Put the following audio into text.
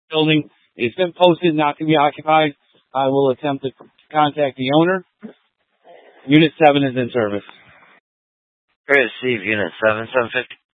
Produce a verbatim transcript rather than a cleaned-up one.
building. It's been posted not to be occupied. I will attempt to contact the owner. Unit seven is in service. Receive Unit seven, seven fifty.